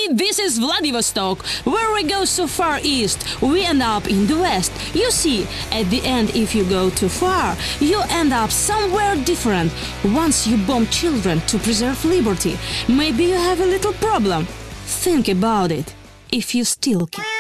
Hey, this is Vladivostok. Where we go so far east, we end up in the west. You see, at the end, if you go too far, you end up somewhere different. Once you bomb children to preserve liberty, maybe you have a little problem. Think about it, if you still can.